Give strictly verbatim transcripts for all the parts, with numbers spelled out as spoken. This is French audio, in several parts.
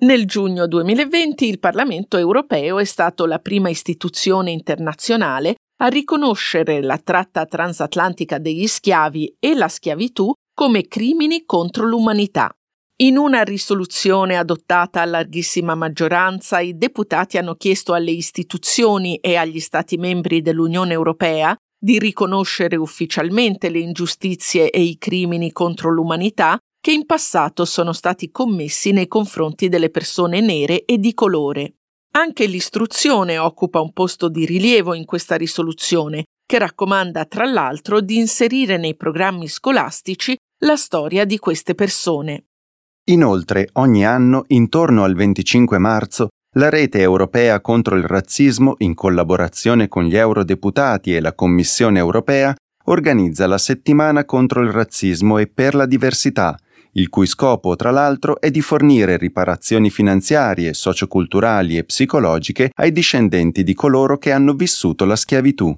Nel giugno duemilaventi il Parlamento europeo è stato la prima istituzione internazionale a riconoscere la tratta transatlantica degli schiavi e la schiavitù come crimini contro l'umanità. In una risoluzione adottata a larghissima maggioranza, i deputati hanno chiesto alle istituzioni e agli Stati membri dell'Unione Europea di riconoscere ufficialmente le ingiustizie e i crimini contro l'umanità che in passato sono stati commessi nei confronti delle persone nere e di colore. Anche l'istruzione occupa un posto di rilievo in questa risoluzione, che raccomanda tra l'altro di inserire nei programmi scolastici la storia di queste persone. Inoltre, ogni anno, intorno al venticinque marzo, la Rete Europea contro il Razzismo, in collaborazione con gli eurodeputati e la Commissione Europea, organizza la Settimana contro il razzismo e per la diversità, il cui scopo, tra l'altro, è di fornire riparazioni finanziarie, socioculturali e psicologiche ai discendenti di coloro che hanno vissuto la schiavitù.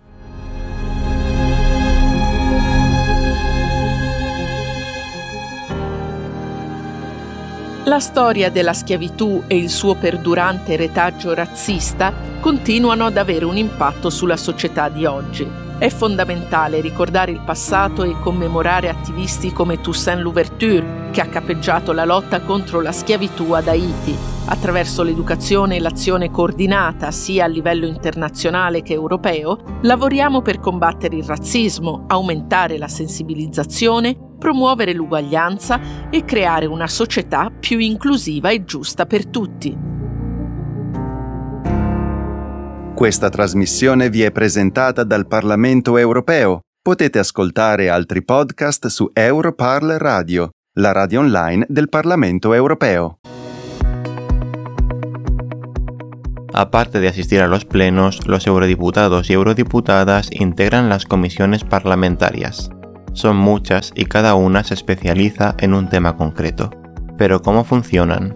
La storia della schiavitù e il suo perdurante retaggio razzista continuano ad avere un impatto sulla società di oggi. È fondamentale ricordare il passato e commemorare attivisti come Toussaint Louverture, che ha capeggiato la lotta contro la schiavitù ad Haiti. Attraverso l'educazione e l'azione coordinata, sia a livello internazionale che europeo, lavoriamo per combattere il razzismo, aumentare la sensibilizzazione, promuovere l'uguaglianza e creare una società più inclusiva e giusta per tutti. Questa trasmissione vi è presentata dal Parlamento europeo. Potete ascoltare altri podcast su Europarl Radio, la radio online del Parlamento europeo. Aparte de asistir a los plenos, los eurodiputados y eurodiputadas integran las comisiones parlamentarias. Son muchas y cada una se especializa en un tema concreto. Pero ¿cómo funcionan?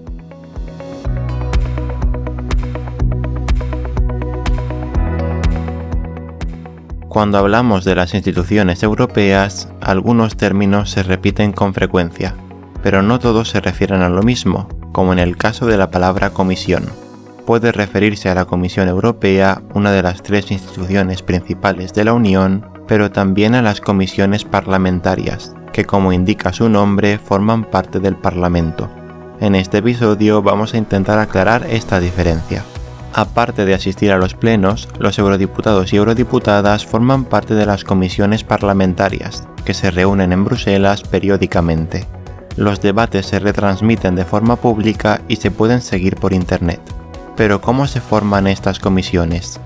Cuando hablamos de las instituciones europeas, algunos términos se repiten con frecuencia, pero no todos se refieren a lo mismo, como en el caso de la palabra comisión. Puede referirse a la Comisión Europea, una de las tres instituciones principales de la Unión, pero también a las comisiones parlamentarias, que como indica su nombre forman parte del Parlamento. En este episodio vamos a intentar aclarar esta diferencia. Aparte de asistir a los plenos, los eurodiputados y eurodiputadas forman parte de las comisiones parlamentarias, que se reúnen en Bruselas periódicamente. Los debates se retransmiten de forma pública y se pueden seguir por Internet. Pero ¿cómo se forman estas comisiones?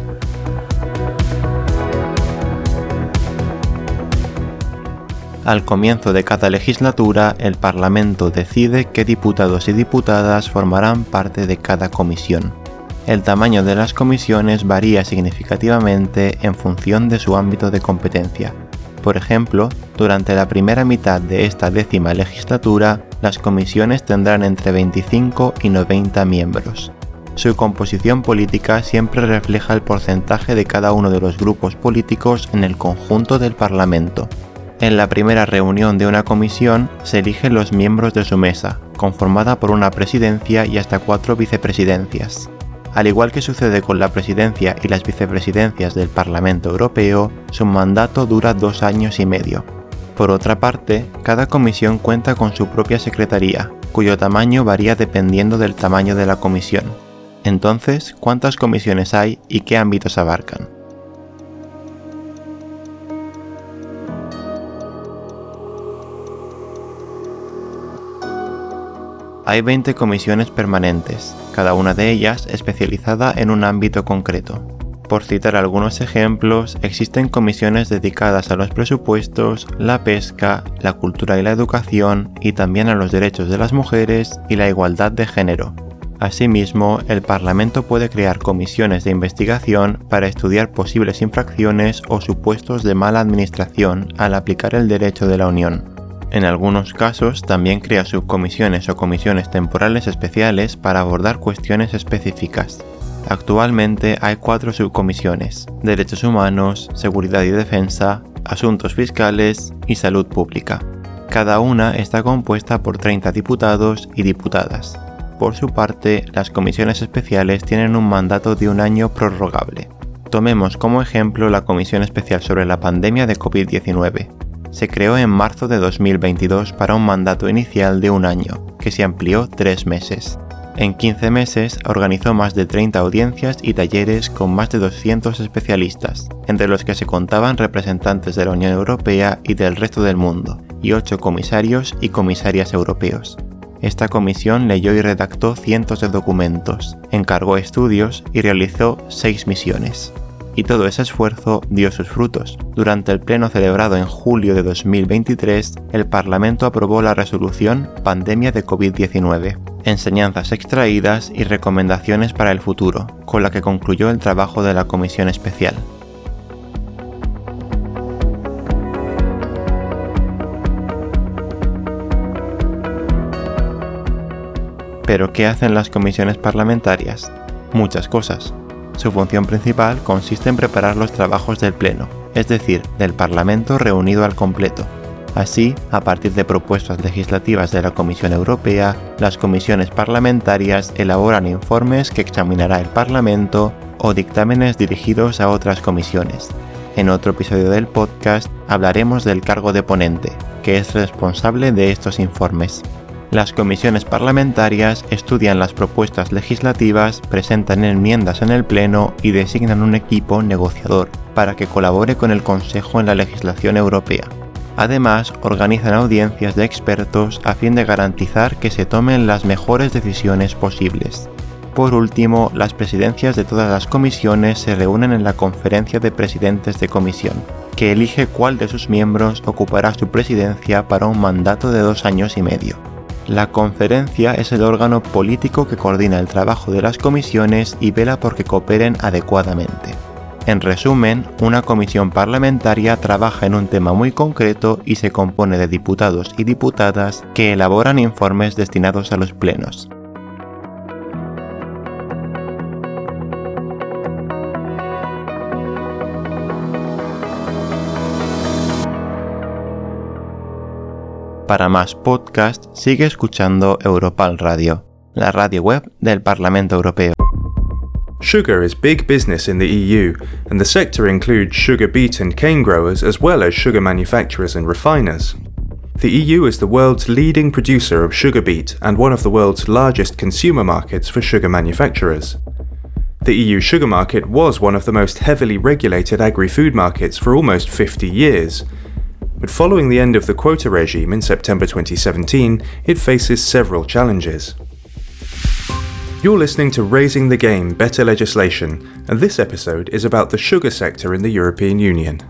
Al comienzo de cada legislatura, el Parlamento decide qué diputados y diputadas formarán parte de cada comisión. El tamaño de las comisiones varía significativamente en función de su ámbito de competencia. Por ejemplo, durante la primera mitad de esta décima legislatura, las comisiones tendrán entre veinticinco y noventa miembros. Su composición política siempre refleja el porcentaje de cada uno de los grupos políticos en el conjunto del Parlamento. En la primera reunión de una comisión se eligen los miembros de su mesa, conformada por una presidencia y hasta cuatro vicepresidencias. Al igual que sucede con la presidencia y las vicepresidencias del Parlamento Europeo, su mandato dura dos años y medio. Por otra parte, cada comisión cuenta con su propia secretaría, cuyo tamaño varía dependiendo del tamaño de la comisión. Entonces, ¿cuántas comisiones hay y qué ámbitos abarcan? Hay veinte comisiones permanentes, cada una de ellas especializada en un ámbito concreto. Por citar algunos ejemplos, existen comisiones dedicadas a los presupuestos, la pesca, la cultura y la educación, y también a los derechos de las mujeres y la igualdad de género. Asimismo, el Parlamento puede crear comisiones de investigación para estudiar posibles infracciones o supuestos de mala administración al aplicar el derecho de la Unión. En algunos casos, también crea subcomisiones o comisiones temporales especiales para abordar cuestiones específicas. Actualmente hay cuatro subcomisiones: Derechos Humanos, Seguridad y Defensa, Asuntos Fiscales y Salud Pública. Cada una está compuesta por treinta diputados y diputadas. por su parte, las comisiones especiales tienen un mandato de un año prorrogable. Tomemos como ejemplo la Comisión Especial sobre la Pandemia de COVID diecinueve. Se creó en marzo de dos mil veintidós para un mandato inicial de un año, que se amplió tres meses. En quince meses organizó más de treinta audiencias y talleres con más de doscientos especialistas, entre los que se contaban representantes de la Unión Europea y del resto del mundo, y ocho comisarios y comisarias europeos. Esta comisión leyó y redactó cientos de documentos, encargó estudios y realizó seis misiones. Y todo ese esfuerzo dio sus frutos. Durante el pleno celebrado en julio de dos mil veintitrés, el Parlamento aprobó la resolución Pandemia de COVID diecinueve, enseñanzas extraídas y recomendaciones para el futuro, con la que concluyó el trabajo de la Comisión Especial. ¿Pero qué hacen las comisiones parlamentarias? Muchas cosas. Su función principal consiste en preparar los trabajos del Pleno, es decir, del Parlamento reunido al completo. Así, a partir de propuestas legislativas de la Comisión Europea, las comisiones parlamentarias elaboran informes que examinará el Parlamento o dictámenes dirigidos a otras comisiones. En otro episodio del podcast hablaremos del cargo de ponente, que es responsable de estos informes. Las comisiones parlamentarias estudian las propuestas legislativas, presentan enmiendas en el Pleno y designan un equipo negociador para que colabore con el Consejo en la legislación europea. Además, organizan audiencias de expertos a fin de garantizar que se tomen las mejores decisiones posibles. Por último, las presidencias de todas las comisiones se reúnen en la Conferencia de Presidentes de Comisión, que elige cuál de sus miembros ocupará su presidencia para un mandato de dos años y medio. La conferencia es el órgano político que coordina el trabajo de las comisiones y vela por que cooperen adecuadamente. En resumen, una comisión parlamentaria trabaja en un tema muy concreto y se compone de diputados y diputadas que elaboran informes destinados a los plenos. Para más podcasts, sigue escuchando Europal Radio, la radio web del Parlamento Europeo. Sugar is big business in the E U, and the sector includes sugar beet and cane growers as well as sugar manufacturers and refiners. The E U is the world's leading producer of sugar beet and one of the world's largest consumer markets for sugar manufacturers. The E U sugar market was one of the most heavily regulated agri-food markets for almost fifty years. But following the end of the quota regime in September twenty seventeen, it faces several challenges. You're listening to Raising the Game, Better Legislation, and this episode is about the sugar sector in the European Union.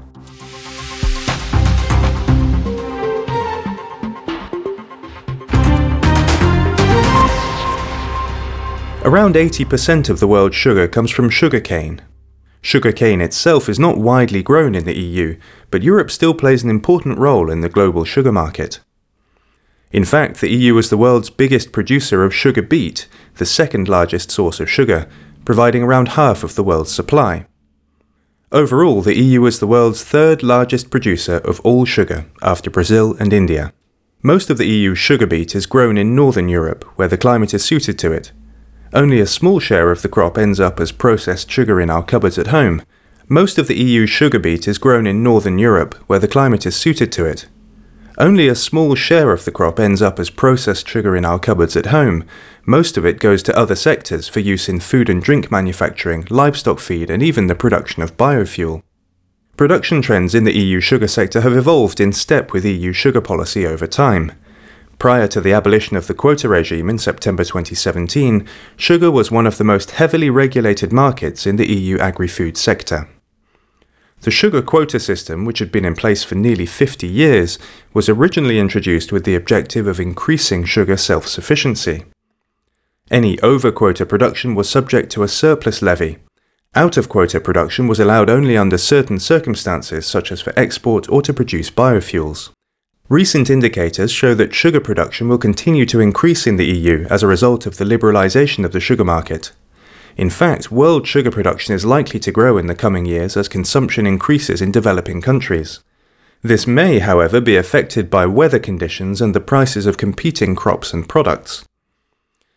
Around eighty percent of the world's sugar comes from sugarcane. Sugarcane itself is not widely grown in the E U, but Europe still plays an important role in the global sugar market. In fact, the E U is the world's biggest producer of sugar beet, the second largest source of sugar, providing around half of the world's supply. Overall, the E U is the world's third largest producer of all sugar, after Brazil and India. Most of the E U's sugar beet is grown in northern Europe, where the climate is suited to it. Only a small share of the crop ends up as processed sugar in our cupboards at home. Most of the E U's sugar beet is grown in northern Europe, where the climate is suited to it. Only a small share of the crop ends up as processed sugar in our cupboards at home. Most of it goes to other sectors for use in food and drink manufacturing, livestock feed, and even the production of biofuel. Production trends in the E U sugar sector have evolved in step with E U sugar policy over time. Prior to the abolition of the quota regime in September twenty seventeen, sugar was one of the most heavily regulated markets in the E U agri-food sector. The sugar quota system, which had been in place for nearly fifty years, was originally introduced with the objective of increasing sugar self-sufficiency. Any over-quota production was subject to a surplus levy. Out-of-quota production was allowed only under certain circumstances, such as for export or to produce biofuels. Recent indicators show that sugar production will continue to increase in the E U as a result of the liberalisation of the sugar market. In fact, world sugar production is likely to grow in the coming years as consumption increases in developing countries. This may, however, be affected by weather conditions and the prices of competing crops and products.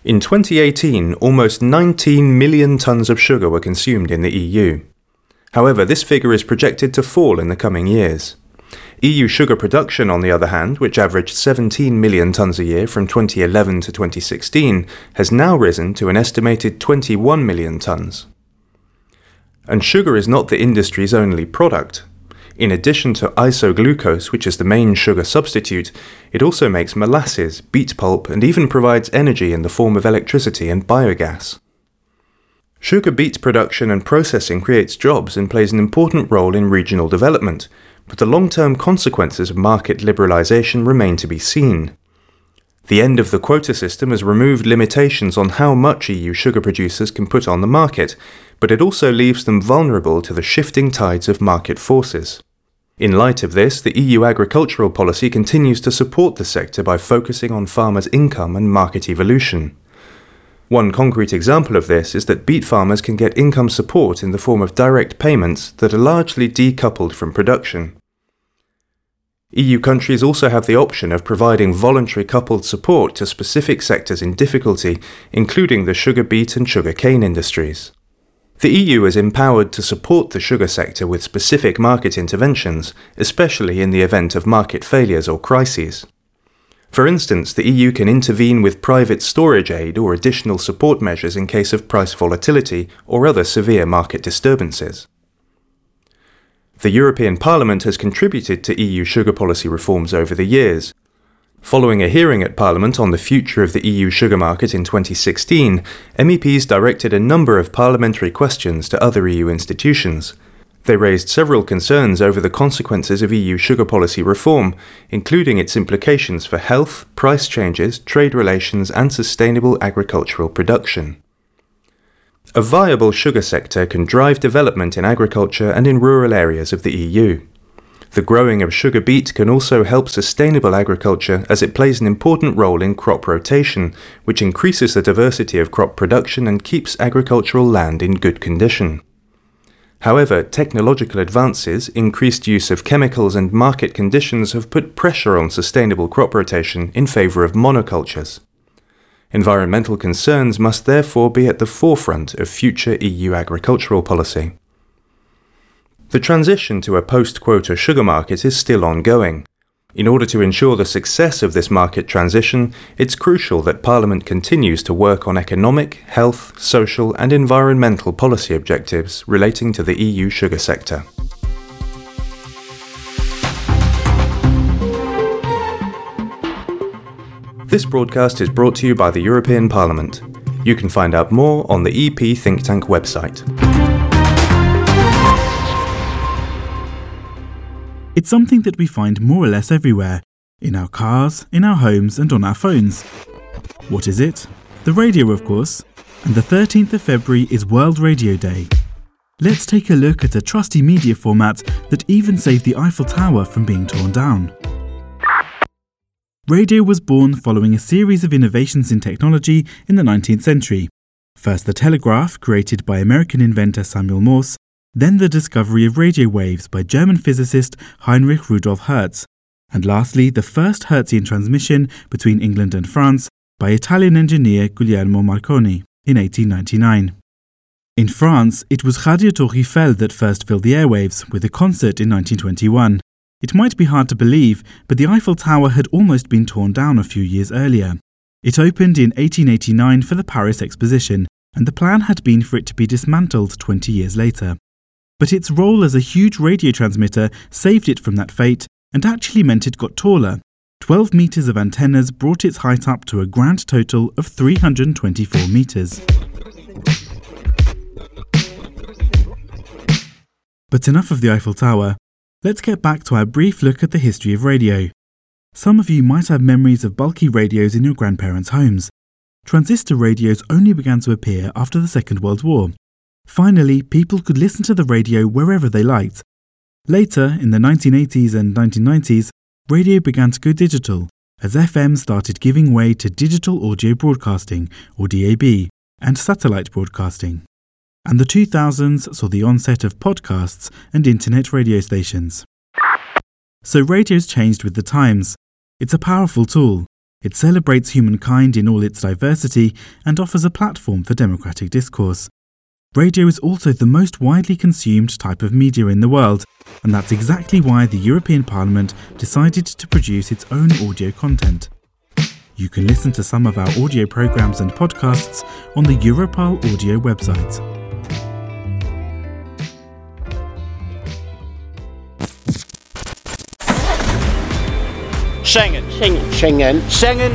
In twenty eighteen, almost nineteen million tonnes of sugar were consumed in the E U. However, this figure is projected to fall in the coming years. E U sugar production, on the other hand, which averaged seventeen million tonnes a year from twenty eleven to twenty sixteen, has now risen to an estimated twenty-one million tonnes. And sugar is not the industry's only product. In addition to isoglucose, which is the main sugar substitute, it also makes molasses, beet pulp, and even provides energy in the form of electricity and biogas. Sugar beet production and processing creates jobs and plays an important role in regional development, but the long-term consequences of market liberalisation remain to be seen. The end of the quota system has removed limitations on how much E U sugar producers can put on the market, but it also leaves them vulnerable to the shifting tides of market forces. In light of this, the E U agricultural policy continues to support the sector by focusing on farmers' income and market evolution. One concrete example of this is that beet farmers can get income support in the form of direct payments that are largely decoupled from production. E U countries also have the option of providing voluntary coupled support to specific sectors in difficulty, including the sugar beet and sugar cane industries. The E U is empowered to support the sugar sector with specific market interventions, especially in the event of market failures or crises. For instance, the E U can intervene with private storage aid or additional support measures in case of price volatility or other severe market disturbances. The European Parliament has contributed to E U sugar policy reforms over the years. Following a hearing at Parliament on the future of the E U sugar market in twenty sixteen, M E Ps directed a number of parliamentary questions to other E U institutions. They raised several concerns over the consequences of E U sugar policy reform, including its implications for health, price changes, trade relations, and sustainable agricultural production. A viable sugar sector can drive development in agriculture and in rural areas of the E U. The growing of sugar beet can also help sustainable agriculture as it plays an important role in crop rotation, which increases the diversity of crop production and keeps agricultural land in good condition. However, technological advances, increased use of chemicals and market conditions have put pressure on sustainable crop rotation in favour of monocultures. Environmental concerns must therefore be at the forefront of future E U agricultural policy. The transition to a post-quota sugar market is still ongoing. In order to ensure the success of this market transition, it's crucial that Parliament continues to work on economic, health, social and environmental policy objectives relating to the E U sugar sector. This broadcast is brought to you by the European Parliament. You can find out more on the E P Think Tank website. It's something that we find more or less everywhere, in our cars, in our homes and on our phones. What is it? The radio, of course. And the thirteenth of February is World Radio Day. Let's take a look at a trusty media format that even saved the Eiffel Tower from being torn down. Radio was born following a series of innovations in technology in the nineteenth century. First the telegraph, created by American inventor Samuel Morse, then the discovery of radio waves by German physicist Heinrich Rudolf Hertz, and lastly the first Hertzian transmission between England and France by Italian engineer Guglielmo Marconi in eighteen ninety-nine. In France, it was Radio Tour Eiffel that first filled the airwaves with a concert in nineteen twenty-one. It might be hard to believe, but the Eiffel Tower had almost been torn down a few years earlier. It opened in eighteen eighty-nine for the Paris Exposition, and the plan had been for it to be dismantled twenty years later. But its role as a huge radio transmitter saved it from that fate and actually meant it got taller. twelve metres of antennas brought its height up to a grand total of three hundred twenty-four metres. But enough of the Eiffel Tower. Let's get back to our brief look at the history of radio. Some of you might have memories of bulky radios in your grandparents' homes. Transistor radios only began to appear after the Second World War. Finally, people could listen to the radio wherever they liked. Later, in the nineteen eighties and nineteen nineties, radio began to go digital, as F M started giving way to digital audio broadcasting, or D A B, and satellite broadcasting. And the two thousands saw the onset of podcasts and internet radio stations. So radio's changed with the times. It's a powerful tool, It celebrates humankind in all its diversity and offers a platform for democratic discourse. Radio is also the most widely consumed type of media in the world, and that's exactly why the European Parliament decided to produce its own audio content. You can listen to some of our audio programs and podcasts on the Europol audio website. Schengen. Schengen. Schengen. Schengen.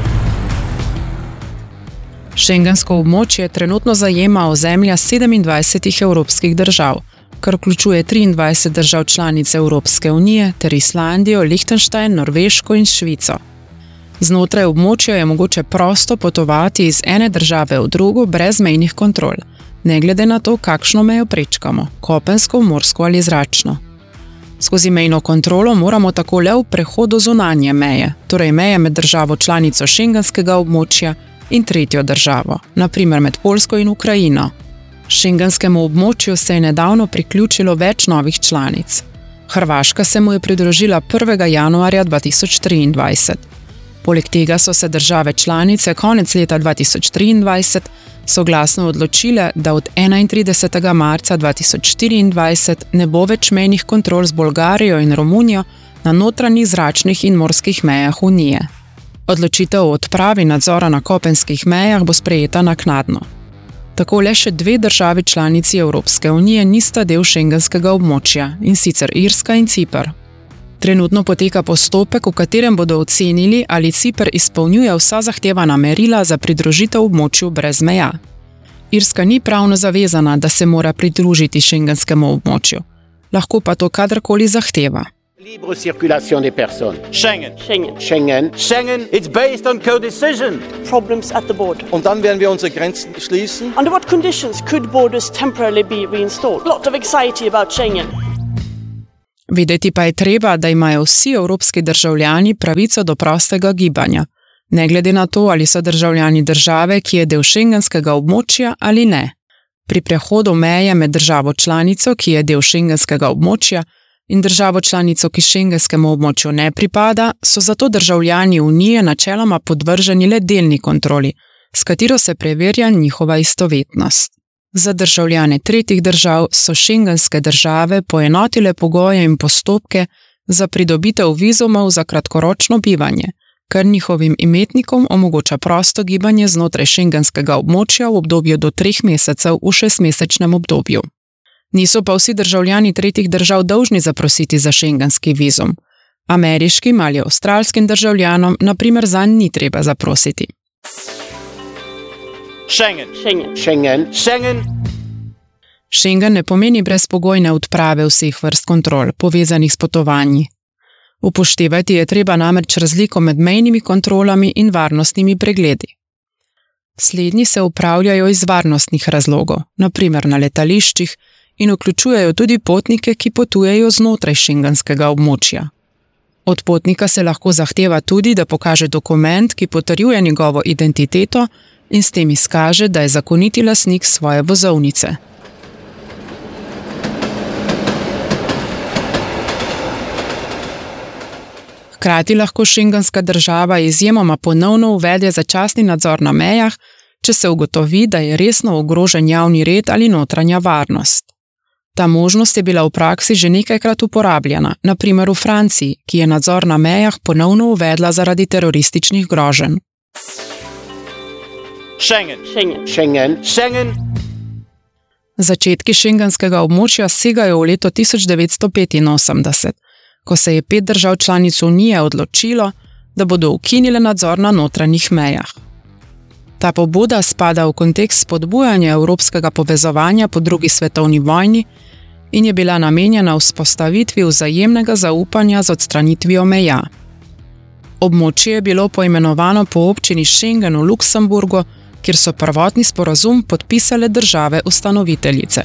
Schengensko območje trenutno zajema ozemlja sedemindvajsetih evropskih držav, kar vključuje triindvajset držav članic Evropske unije ter Islandijo, Lichtenstein, Norveško in Švico. Znotraj območja je mogoče prosto potovati iz ene države v drugo brez mejnih kontrol, ne glede na to, kakšno mejo prečkamo, kopensko, morsko ali zračno. Skozi mejno kontrolo moramo tako le v prehodu zunanje meje, torej meje med državo članico šengenskega območja in tretjo državo, na primer med Poljsko in Ukrajino. Šengenskemu območju se je nedavno priključilo več novih članic. Hrvaška se mu je pridružila prvega januarja dva tisoč triindvajset. Poleg tega so se države članice konec leta dva tisoč triindvajset soglasno odločile, da od enaintridesetega marca dva tisoč štiriindvajset ne bo več mejnih kontrol z Bolgarijo in Romunijo na notranjih zračnih in morskih mejah Unije. Odločitev o odpravi nadzora na kopenskih mejah bo sprejeta naknadno. Tako le še dve državi članici Evropske unije nista del šengenskega območja, in sicer Irska in Ciper. Trenutno poteka postopek, v katerem bodo ocenili, ali Ciper izpolnjuje vsa zahtevana merila za pridružitev območju brez meja. Irska ni pravno zavezana, da se mora pridružiti šengenskemu območju, lahko pa to kadarkoli zahteva. Libre circulation des personnes. Schengen. Schengen. Schengen. Schengen. It's based on co-decision. Problems at the border. Und dann werden wir unsere Grenzen schließen. Under what conditions could borders temporarily be reinstalled? Lot of anxiety about Schengen. Videti pa je treba, da imajo vsi evropski državljani pravico do prostega gibanja, ne glede na to, ali so državljani države, ki je del šengenskega območja ali ne. Pri prehodu meje med državo članico, ki je del šengenskega območja, in državo članico, ki šengenskemu območju ne pripada, so zato državljani Unije načeloma podvrženi le delni kontroli, s katero se preverja njihova istovetnost. Za državljane tretjih držav so šengenske države poenotile pogoje in postopke za pridobitev vizumov za kratkoročno bivanje, kar njihovim imetnikom omogoča prosto gibanje znotraj šengenskega območja v obdobju do treh mesecev v šestmesečnem obdobju. Niso pa vsi državljani tretjih držav dolžni zaprositi za šengenski vizum. Ameriškim ali avstralskim državljanom, na primer, zanj ni treba zaprositi. Schengen. Schengen. Schengen. Schengen. Schengen ne pomeni brezpogojne odprave vseh vrst kontrol, povezanih s potovanji. Upoštevati je treba namreč razliko med mejnimi kontrolami in varnostnimi pregledi. Slednji se upravljajo iz varnostnih razlogov, na primer na letališčih, in vključujejo tudi potnike, ki potujejo znotraj šengenskega območja. Od potnika se lahko zahteva tudi, da pokaže dokument, ki potrjuje njegovo identiteto in s tem izkaže, da je zakoniti lastnik svoje vozovnice. Hkrati lahko šengenska država izjemoma ponovno uvede začasni nadzor na mejah, če se ugotovi, da je resno ogrožen javni red ali notranja varnost. Ta možnost je bila v praksi že nekajkrat uporabljena, na primer v Franciji, ki je nadzor na mejah ponovno uvedla zaradi terorističnih groženj. Schengen. Schengen. Schengen. Schengen. Začetki šengenskega območja segajo v leto tisoč devetsto petinosemdeset, ko se je pet držav članic Unije odločilo, da bodo ukinile nadzor na notranjih mejah. Ta pobuda spada v kontekst spodbujanja evropskega povezovanja po drugi svetovni vojni in je bila namenjena vzpostavitvi vzajemnega zaupanja z odstranitvijo meja. Območje je bilo poimenovano po občini Schengen v Luksemburgu, kjer so prvotni sporazum podpisale države ustanoviteljice.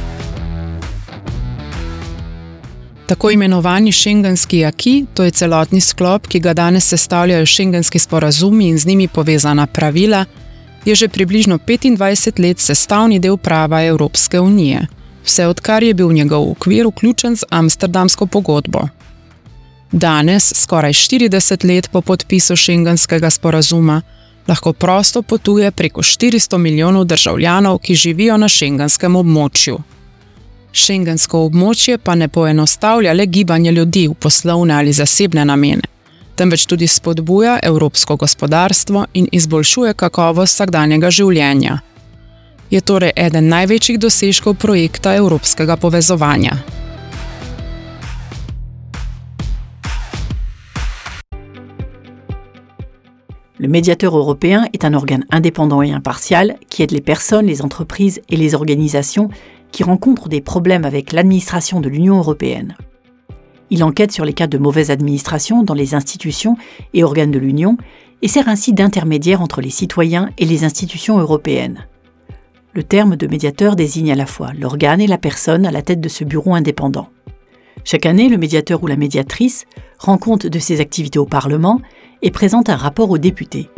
Tako imenovani šengenski aki, to je celotni sklop, ki ga danes sestavljajo šengenski sporazumi in z njimi povezana pravila, je že približno petindvajset let sestavni del prava Evropske unije, vse odkar je bil njegov okvir vključen z Amsterdamsko pogodbo. Danes, skoraj štirideset let po podpisu Schengenskega sporazuma, lahko prosto potuje preko štiristo milijonov državljanov, ki živijo na schengenskem območju. Schengensko območje pa ne poenostavlja le gibanje ljudi v poslovne ali zasebne namene, temveč tudi spodbuja evropsko gospodarstvo in izboljšuje kakovost vsakdanjega življenja. Je torej eden največjih dosežkov projekta evropskega povezovanja. Le médiateur européen est un organe indépendant et impartial qui aide les personnes, les entreprises et les organisations qui rencontrent des problèmes avec l'administration de l'Union européenne. Il enquête sur les cas de mauvaise administration dans les institutions et organes de l'Union et sert ainsi d'intermédiaire entre les citoyens et les institutions européennes. Le terme de médiateur désigne à la fois l'organe et la personne à la tête de ce bureau indépendant. Chaque année, le médiateur ou la médiatrice rend compte de ses activités au Parlement et présente un rapport aux députés.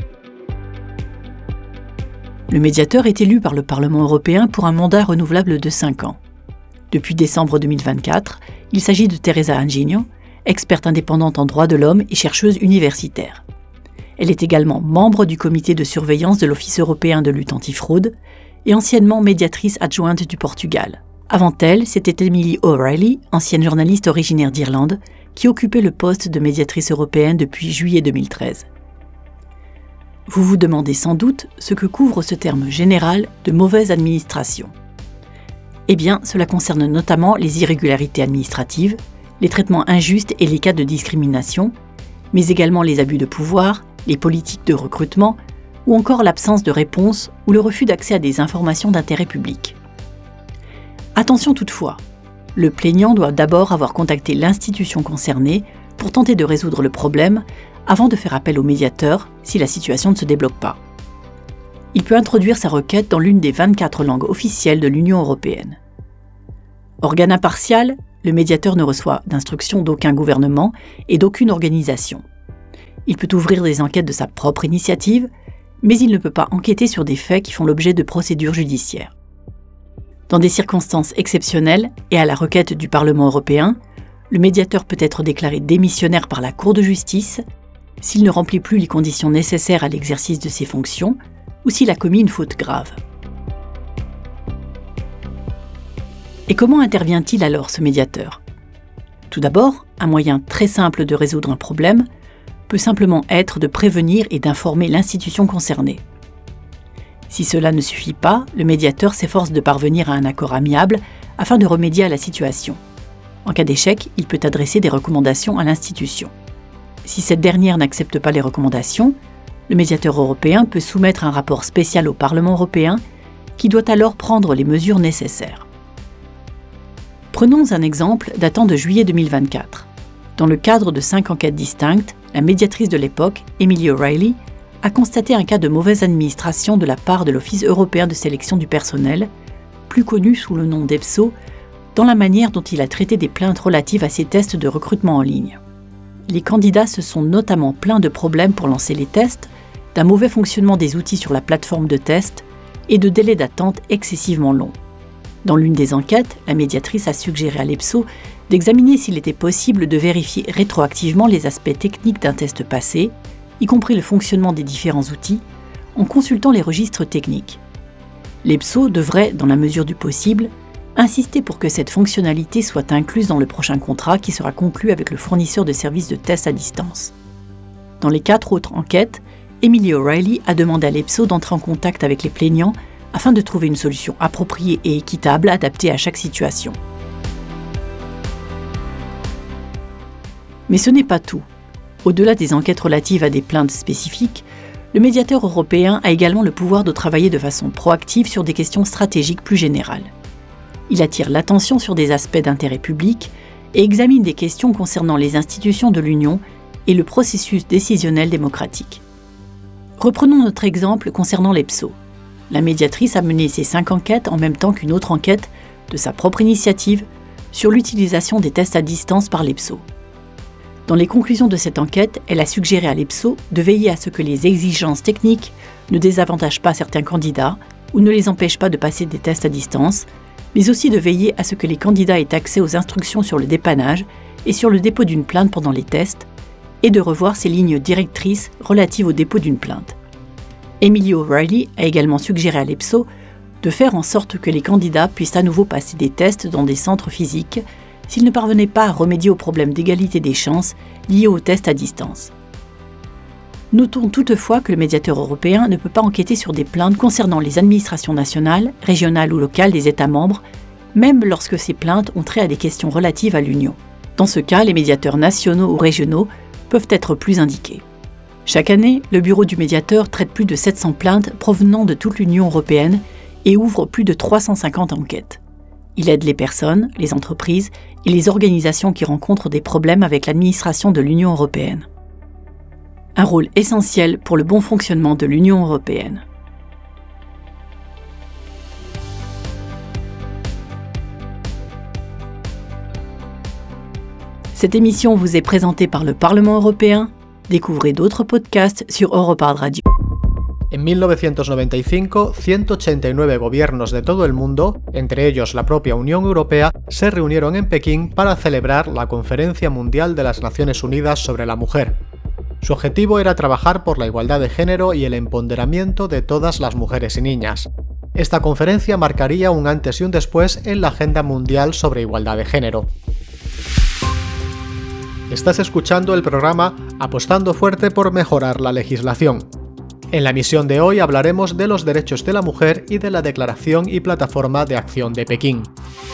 Le médiateur est élu par le Parlement européen pour un mandat renouvelable de cinq ans. Depuis décembre deux mille vingt-quatre, il s'agit de Teresa Anginho, experte indépendante en droits de l'homme et chercheuse universitaire. Elle est également membre du comité de surveillance de l'Office européen de lutte antifraude et anciennement médiatrice adjointe du Portugal. Avant elle, c'était Emily O'Reilly, ancienne journaliste originaire d'Irlande, qui occupait le poste de médiatrice européenne depuis juillet deux mille treize. Vous vous demandez sans doute ce que couvre ce terme général de mauvaise administration. Eh bien, cela concerne notamment les irrégularités administratives, les traitements injustes et les cas de discrimination, mais également les abus de pouvoir, les politiques de recrutement, ou encore l'absence de réponse ou le refus d'accès à des informations d'intérêt public. Attention toutefois, le plaignant doit d'abord avoir contacté l'institution concernée pour tenter de résoudre le problème avant de faire appel au médiateur si la situation ne se débloque pas. Il peut introduire sa requête dans l'une des vingt-quatre langues officielles de l'Union européenne. Organe impartial, le médiateur ne reçoit d'instructions d'aucun gouvernement et d'aucune organisation. Il peut ouvrir des enquêtes de sa propre initiative, mais il ne peut pas enquêter sur des faits qui font l'objet de procédures judiciaires. Dans des circonstances exceptionnelles et à la requête du Parlement européen, le médiateur peut être déclaré démissionnaire par la Cour de justice s'il ne remplit plus les conditions nécessaires à l'exercice de ses fonctions ou s'il a commis une faute grave. Et comment intervient-il alors, ce médiateur ? Tout d'abord, un moyen très simple de résoudre un problème peut simplement être de prévenir et d'informer l'institution concernée. Si cela ne suffit pas, le médiateur s'efforce de parvenir à un accord amiable afin de remédier à la situation. En cas d'échec, il peut adresser des recommandations à l'institution. Si cette dernière n'accepte pas les recommandations, le médiateur européen peut soumettre un rapport spécial au Parlement européen qui doit alors prendre les mesures nécessaires. Prenons un exemple datant de juillet deux mille vingt-quatre. Dans le cadre de cinq enquêtes distinctes, la médiatrice de l'époque, Emily O'Reilly, a constaté un cas de mauvaise administration de la part de l'Office européen de sélection du personnel, plus connu sous le nom d'E P S O, dans la manière dont il a traité des plaintes relatives à ses tests de recrutement en ligne. Les candidats se sont notamment plaints de problèmes pour lancer les tests, d'un mauvais fonctionnement des outils sur la plateforme de test et de délais d'attente excessivement longs. Dans l'une des enquêtes, la médiatrice a suggéré à l'E P S O d'examiner s'il était possible de vérifier rétroactivement les aspects techniques d'un test passé, y compris le fonctionnement des différents outils, en consultant les registres techniques. L'E P S O devrait, dans la mesure du possible, insister pour que cette fonctionnalité soit incluse dans le prochain contrat qui sera conclu avec le fournisseur de services de test à distance. Dans les quatre autres enquêtes, Emily O'Reilly a demandé à l'E P S O d'entrer en contact avec les plaignants afin de trouver une solution appropriée et équitable adaptée à chaque situation. Mais ce n'est pas tout. Au-delà des enquêtes relatives à des plaintes spécifiques, le médiateur européen a également le pouvoir de travailler de façon proactive sur des questions stratégiques plus générales. Il attire l'attention sur des aspects d'intérêt public et examine des questions concernant les institutions de l'Union et le processus décisionnel démocratique. Reprenons notre exemple concernant l'E P S O. La médiatrice a mené ces cinq enquêtes en même temps qu'une autre enquête, de sa propre initiative, sur l'utilisation des tests à distance par l'E P S O. Dans les conclusions de cette enquête, elle a suggéré à l'E P S O de veiller à ce que les exigences techniques ne désavantagent pas certains candidats ou ne les empêchent pas de passer des tests à distance, mais aussi de veiller à ce que les candidats aient accès aux instructions sur le dépannage et sur le dépôt d'une plainte pendant les tests, et de revoir ses lignes directrices relatives au dépôt d'une plainte. Emily O'Reilly a également suggéré à l'E P S O de faire en sorte que les candidats puissent à nouveau passer des tests dans des centres physiques s'ils ne parvenaient pas à remédier aux problèmes d'égalité des chances liés aux tests à distance. Notons toutefois que le médiateur européen ne peut pas enquêter sur des plaintes concernant les administrations nationales, régionales ou locales des États membres, même lorsque ces plaintes ont trait à des questions relatives à l'Union. Dans ce cas, les médiateurs nationaux ou régionaux peuvent être plus indiqués. Chaque année, le bureau du médiateur traite plus de sept cents plaintes provenant de toute l'Union européenne et ouvre plus de trois cent cinquante enquêtes. Il aide les personnes, les entreprises et les organisations qui rencontrent des problèmes avec l'administration de l'Union européenne. Un rôle essentiel pour le bon fonctionnement de l'Union européenne. Cette émission vous est présentée par le Parlement européen. Découvrez d'autres podcasts sur Europart Radio. En mil novecientos noventa y cinco, ciento ochenta y nueve gobiernos de todo el mundo, entre ellos la propia Unión Europea, se reunieron en Pekín para celebrar la Conferencia Mundial de las Naciones Unidas sobre la Mujer. Su objetivo era trabajar por la igualdad de género y el empoderamiento de todas las mujeres y niñas. Esta conferencia marcaría un antes y un después en la agenda mundial sobre igualdad de género. Estás escuchando el programa Apostando fuerte por mejorar la legislación. En la emisión de hoy hablaremos de los derechos de la mujer y de la Declaración y Plataforma de Acción de Pekín.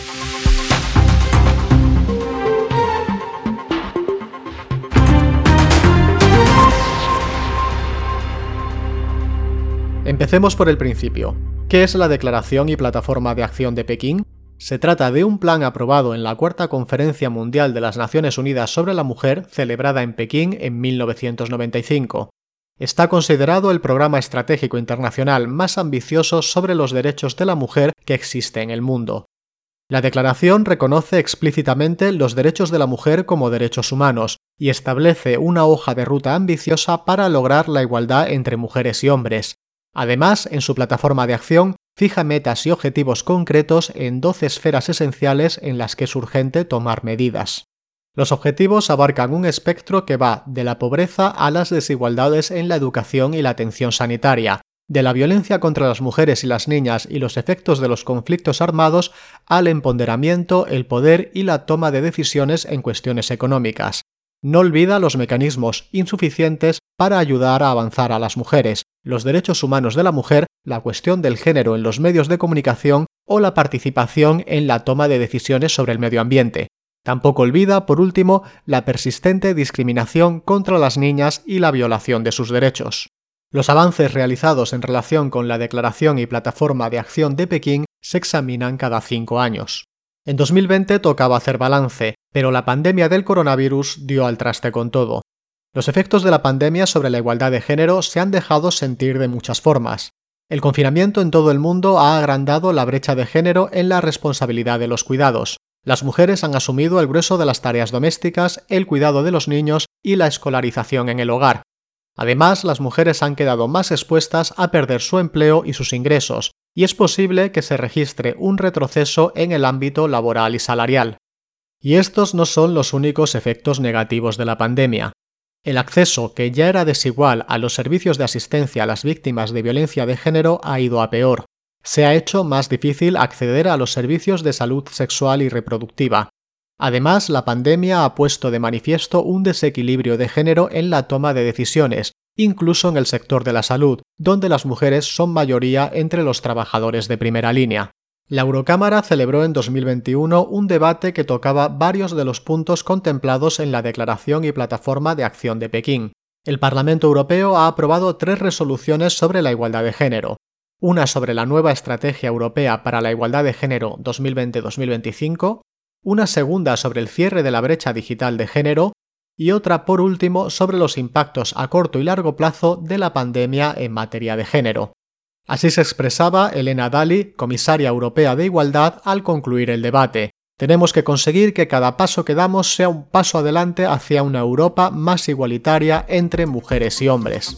Empecemos por el principio. ¿Qué es la Declaración y Plataforma de Acción de Pekín? Se trata de un plan aprobado en la Cuarta Conferencia Mundial de las Naciones Unidas sobre la Mujer, celebrada en Pekín en mil novecientos noventa y cinco. Está considerado el programa estratégico internacional más ambicioso sobre los derechos de la mujer que existe en el mundo. La declaración reconoce explícitamente los derechos de la mujer como derechos humanos y establece una hoja de ruta ambiciosa para lograr la igualdad entre mujeres y hombres. Además, en su plataforma de acción, fija metas y objetivos concretos en doce esferas esenciales en las que es urgente tomar medidas. Los objetivos abarcan un espectro que va de la pobreza a las desigualdades en la educación y la atención sanitaria, de la violencia contra las mujeres y las niñas y los efectos de los conflictos armados al empoderamiento, el poder y la toma de decisiones en cuestiones económicas. No olvida los mecanismos insuficientes para ayudar a avanzar a las mujeres, los derechos humanos de la mujer, la cuestión del género en los medios de comunicación o la participación en la toma de decisiones sobre el medio ambiente. Tampoco olvida, por último, la persistente discriminación contra las niñas y la violación de sus derechos. Los avances realizados en relación con la Declaración y Plataforma de Acción de Pekín se examinan cada cinco años. En dos mil veinte tocaba hacer balance, pero la pandemia del coronavirus dio al traste con todo. Los efectos de la pandemia sobre la igualdad de género se han dejado sentir de muchas formas. El confinamiento en todo el mundo ha agrandado la brecha de género en la responsabilidad de los cuidados. Las mujeres han asumido el grueso de las tareas domésticas, el cuidado de los niños y la escolarización en el hogar. Además, las mujeres han quedado más expuestas a perder su empleo y sus ingresos, y es posible que se registre un retroceso en el ámbito laboral y salarial. Y estos no son los únicos efectos negativos de la pandemia. El acceso, que ya era desigual a los servicios de asistencia a las víctimas de violencia de género, ha ido a peor. Se ha hecho más difícil acceder a los servicios de salud sexual y reproductiva. Además, la pandemia ha puesto de manifiesto un desequilibrio de género en la toma de decisiones, incluso en el sector de la salud, donde las mujeres son mayoría entre los trabajadores de primera línea. La Eurocámara celebró en dos mil veintiuno un debate que tocaba varios de los puntos contemplados en la Declaración y Plataforma de Acción de Pekín. El Parlamento Europeo ha aprobado tres resoluciones sobre la igualdad de género. Una sobre la nueva Estrategia Europea para la Igualdad de Género dos mil veinte a dos mil veinticinco, una segunda sobre el cierre de la brecha digital de género y otra, por último, sobre los impactos a corto y largo plazo de la pandemia en materia de género. Así se expresaba Helena Dalli, comisaria europea de Igualdad, al concluir el debate. Tenemos que conseguir que cada paso que damos sea un paso adelante hacia una Europa más igualitaria entre mujeres y hombres.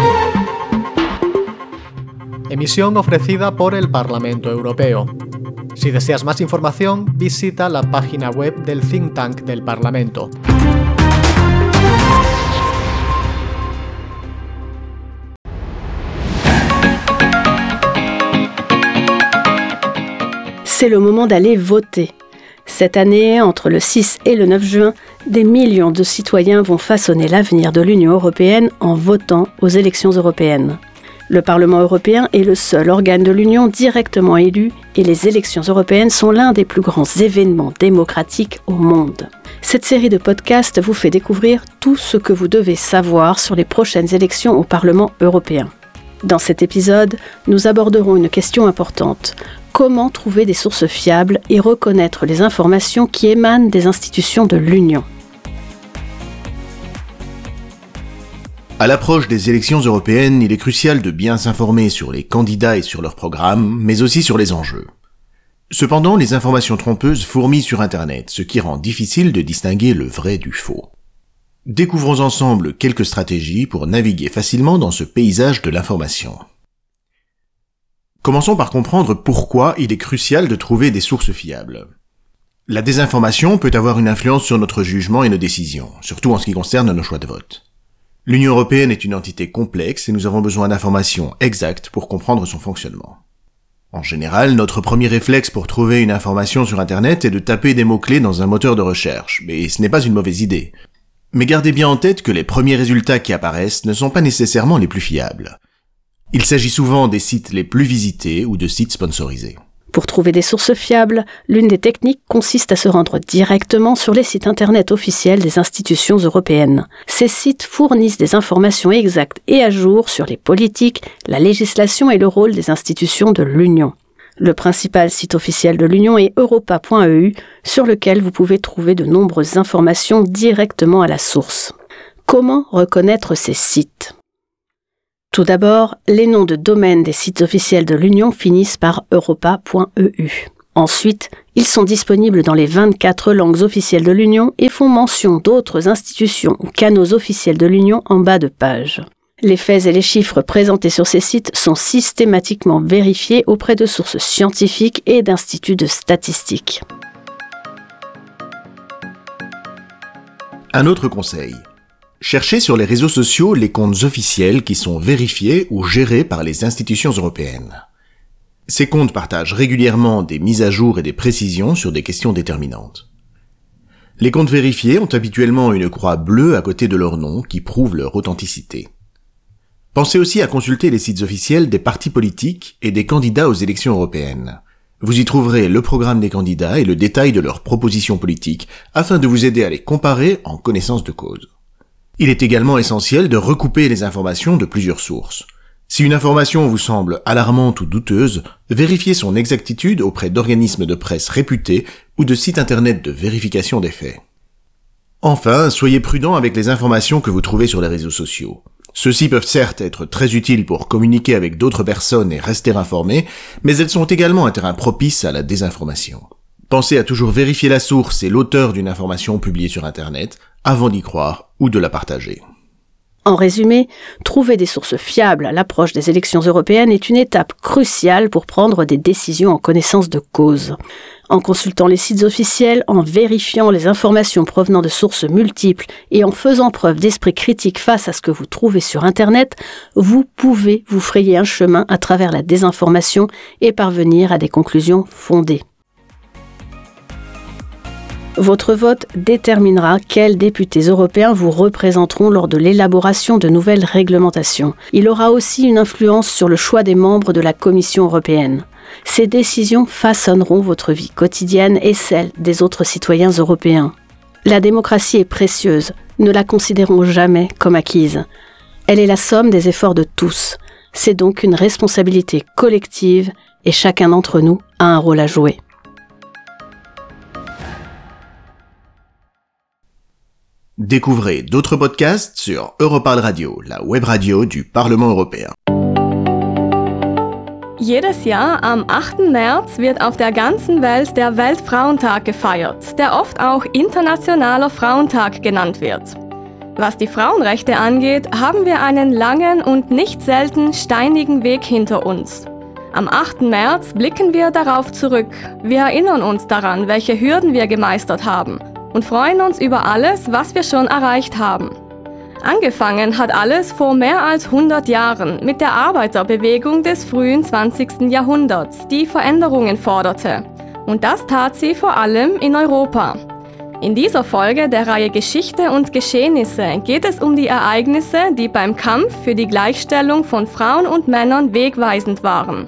Emisión ofrecida por el Parlamento Europeo. Si deseas más información, visita la página web del think tank del Parlamento. C'est le moment d'aller voter. Cette année, entre le six et le neuf juin, des millions de citoyens vont façonner l'avenir de l'Union européenne en votant aux élections européennes. Le Parlement européen est le seul organe de l'Union directement élu et les élections européennes sont l'un des plus grands événements démocratiques au monde. Cette série de podcasts vous fait découvrir tout ce que vous devez savoir sur les prochaines élections au Parlement européen. Dans cet épisode, nous aborderons une question importante. Comment trouver des sources fiables et reconnaître les informations qui émanent des institutions de l'Union ? À l'approche des élections européennes, il est crucial de bien s'informer sur les candidats et sur leurs programmes, mais aussi sur les enjeux. Cependant, les informations trompeuses fourmillent sur Internet, ce qui rend difficile de distinguer le vrai du faux. Découvrons ensemble quelques stratégies pour naviguer facilement dans ce paysage de l'information. Commençons par comprendre pourquoi il est crucial de trouver des sources fiables. La désinformation peut avoir une influence sur notre jugement et nos décisions, surtout en ce qui concerne nos choix de vote. L'Union européenne est une entité complexe et nous avons besoin d'informations exactes pour comprendre son fonctionnement. En général, notre premier réflexe pour trouver une information sur Internet est de taper des mots-clés dans un moteur de recherche, mais ce n'est pas une mauvaise idée. Mais gardez bien en tête que les premiers résultats qui apparaissent ne sont pas nécessairement les plus fiables. Il s'agit souvent des sites les plus visités ou de sites sponsorisés. Pour trouver des sources fiables, l'une des techniques consiste à se rendre directement sur les sites internet officiels des institutions européennes. Ces sites fournissent des informations exactes et à jour sur les politiques, la législation et le rôle des institutions de l'Union. Le principal site officiel de l'Union est europa point e u, sur lequel vous pouvez trouver de nombreuses informations directement à la source. Comment reconnaître ces sites ? Tout d'abord, les noms de domaine des sites officiels de l'Union finissent par europa point e u. Ensuite, ils sont disponibles dans les vingt-quatre langues officielles de l'Union et font mention d'autres institutions ou canaux officiels de l'Union en bas de page. Les faits et les chiffres présentés sur ces sites sont systématiquement vérifiés auprès de sources scientifiques et d'instituts de statistiques. Un autre conseil. Cherchez sur les réseaux sociaux les comptes officiels qui sont vérifiés ou gérés par les institutions européennes. Ces comptes partagent régulièrement des mises à jour et des précisions sur des questions déterminantes. Les comptes vérifiés ont habituellement une croix bleue à côté de leur nom qui prouve leur authenticité. Pensez aussi à consulter les sites officiels des partis politiques et des candidats aux élections européennes. Vous y trouverez le programme des candidats et le détail de leurs propositions politiques afin de vous aider à les comparer en connaissance de cause. Il est également essentiel de recouper les informations de plusieurs sources. Si une information vous semble alarmante ou douteuse, vérifiez son exactitude auprès d'organismes de presse réputés ou de sites internet de vérification des faits. Enfin, soyez prudent avec les informations que vous trouvez sur les réseaux sociaux. Ceux-ci peuvent certes être très utiles pour communiquer avec d'autres personnes et rester informés, mais elles sont également un terrain propice à la désinformation. Pensez à toujours vérifier la source et l'auteur d'une information publiée sur Internet avant d'y croire ou de la partager. En résumé, trouver des sources fiables à l'approche des élections européennes est une étape cruciale pour prendre des décisions en connaissance de cause. En consultant les sites officiels, en vérifiant les informations provenant de sources multiples et en faisant preuve d'esprit critique face à ce que vous trouvez sur Internet, vous pouvez vous frayer un chemin à travers la désinformation et parvenir à des conclusions fondées. Votre vote déterminera quels députés européens vous représenteront lors de l'élaboration de nouvelles réglementations. Il aura aussi une influence sur le choix des membres de la Commission européenne. Ces décisions façonneront votre vie quotidienne et celle des autres citoyens européens. La démocratie est précieuse, ne la considérons jamais comme acquise. Elle est la somme des efforts de tous. C'est donc une responsabilité collective et chacun d'entre nous a un rôle à jouer. Découvrez d'autres podcasts sur Europarl Radio, la web radio du Parlement européen. Jedes Jahr am achten März wird auf der ganzen Welt der Weltfrauentag gefeiert, der oft auch Internationaler Frauentag genannt wird. Was die Frauenrechte angeht, haben wir einen langen und nicht selten steinigen Weg hinter uns. Am achten März blicken wir darauf zurück. Wir erinnern uns daran, welche Hürden wir gemeistert haben und freuen uns über alles, was wir schon erreicht haben. Angefangen hat alles vor mehr als hundert Jahren mit der Arbeiterbewegung des frühen zwanzigsten Jahrhunderts, die Veränderungen forderte. Und das tat sie vor allem in Europa. In dieser Folge der Reihe Geschichte und Geschehnisse geht es um die Ereignisse, die beim Kampf für die Gleichstellung von Frauen und Männern wegweisend waren.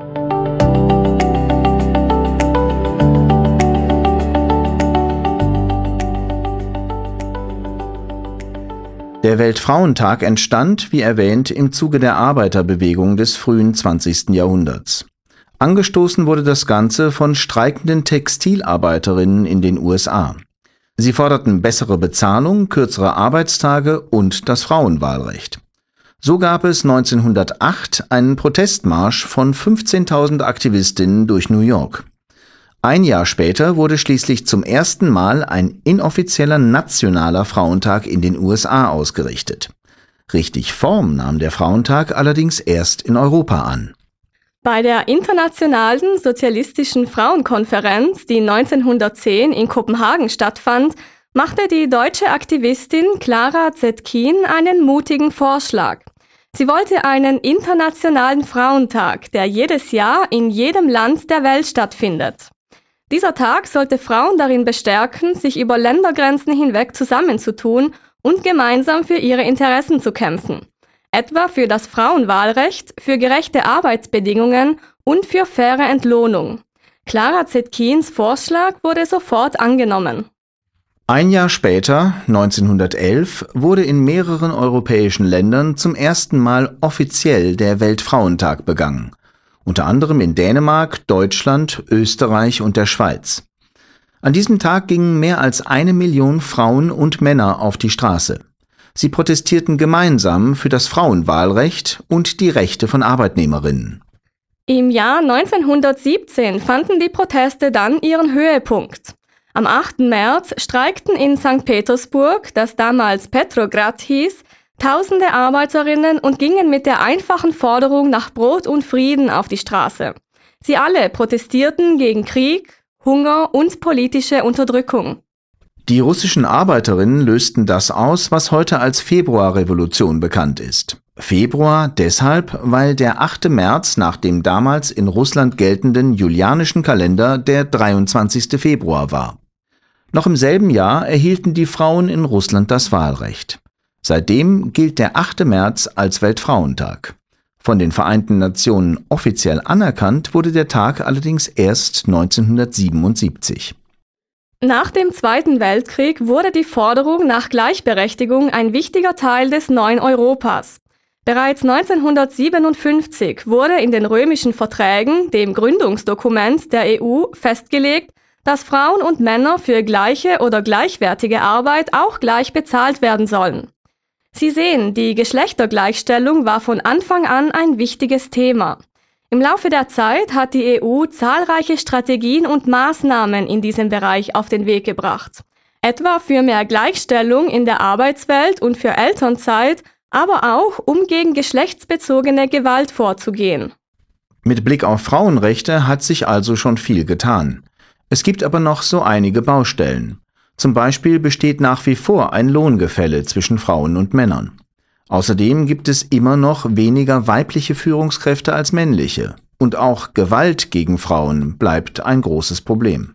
Der Weltfrauentag entstand, wie erwähnt, im Zuge der Arbeiterbewegung des frühen zwanzigsten Jahrhunderts. Angestoßen wurde das Ganze von streikenden Textilarbeiterinnen in den U S A. Sie forderten bessere Bezahlung, kürzere Arbeitstage und das Frauenwahlrecht. So gab es neunzehnhundertacht einen Protestmarsch von fünfzehntausend Aktivistinnen durch New York. Ein Jahr später wurde schließlich zum ersten Mal ein inoffizieller nationaler Frauentag in den U S A ausgerichtet. Richtig Form nahm der Frauentag allerdings erst in Europa an. Bei der Internationalen Sozialistischen Frauenkonferenz, die neunzehnhundertzehn in Kopenhagen stattfand, machte die deutsche Aktivistin Clara Zetkin einen mutigen Vorschlag. Sie wollte einen internationalen Frauentag, der jedes Jahr in jedem Land der Welt stattfindet. Dieser Tag sollte Frauen darin bestärken, sich über Ländergrenzen hinweg zusammenzutun und gemeinsam für ihre Interessen zu kämpfen. Etwa für das Frauenwahlrecht, für gerechte Arbeitsbedingungen und für faire Entlohnung. Clara Zetkins Vorschlag wurde sofort angenommen. Ein Jahr später, neunzehnhundertelf, wurde in mehreren europäischen Ländern zum ersten Mal offiziell der Weltfrauentag begangen. Unter anderem in Dänemark, Deutschland, Österreich und der Schweiz. An diesem Tag gingen mehr als eine Million Frauen und Männer auf die Straße. Sie protestierten gemeinsam für das Frauenwahlrecht und die Rechte von Arbeitnehmerinnen. Im Jahr neunzehnhundertsiebzehn fanden die Proteste dann ihren Höhepunkt. Am achten März streikten in Sankt Petersburg, das damals Petrograd hieß, tausende Arbeiterinnen und gingen mit der einfachen Forderung nach Brot und Frieden auf die Straße. Sie alle protestierten gegen Krieg, Hunger und politische Unterdrückung. Die russischen Arbeiterinnen lösten das aus, was heute als Februarrevolution bekannt ist. Februar deshalb, weil der achte März nach dem damals in Russland geltenden julianischen Kalender der dreiundzwanzigste Februar war. Noch im selben Jahr erhielten die Frauen in Russland das Wahlrecht. Seitdem gilt der achte März als Weltfrauentag. Von den Vereinten Nationen offiziell anerkannt wurde der Tag allerdings erst neunzehnhundertsiebenundsiebzig. Nach dem Zweiten Weltkrieg wurde die Forderung nach Gleichberechtigung ein wichtiger Teil des neuen Europas. Bereits neunzehnhundertsiebenundfünfzig wurde in den römischen Verträgen, dem Gründungsdokument der E U, festgelegt, dass Frauen und Männer für gleiche oder gleichwertige Arbeit auch gleich bezahlt werden sollen. Sie sehen, die Geschlechtergleichstellung war von Anfang an ein wichtiges Thema. Im Laufe der Zeit hat die E U zahlreiche Strategien und Maßnahmen in diesem Bereich auf den Weg gebracht. Etwa für mehr Gleichstellung in der Arbeitswelt und für Elternzeit, aber auch um gegen geschlechtsbezogene Gewalt vorzugehen. Mit Blick auf Frauenrechte hat sich also schon viel getan. Es gibt aber noch so einige Baustellen. Zum Beispiel besteht nach wie vor ein Lohngefälle zwischen Frauen und Männern. Außerdem gibt es immer noch weniger weibliche Führungskräfte als männliche. Und auch Gewalt gegen Frauen bleibt ein großes Problem.